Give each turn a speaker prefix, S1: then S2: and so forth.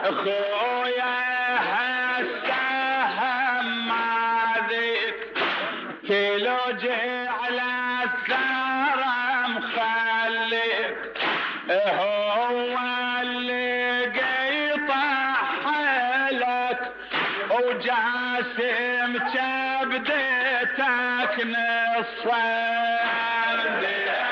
S1: خويا هالسهم ماذيك كيلو جعل الثار مخليك هو اللي قيطع حيلك وجاسم كبدتك نصين